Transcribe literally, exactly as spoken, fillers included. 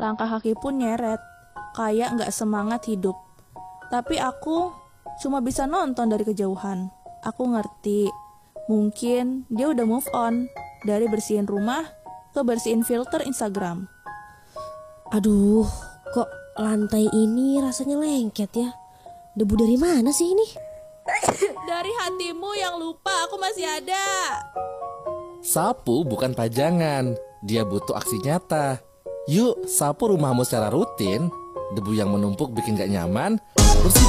Langkah kaki pun nyeret, kayak gak semangat hidup. Tapi aku cuma bisa nonton dari kejauhan. Aku ngerti, mungkin dia udah move on dari bersihin rumah ke bersihin filter Instagram. Aduh, kok lantai ini rasanya lengket ya? Debu dari mana sih ini? Dari hatimu yang lupa aku masih ada. Sapu bukan pajangan, dia butuh aksi nyata. Yuk, sapu rumahmu secara rutin. Debu yang menumpuk bikin gak nyaman, bersih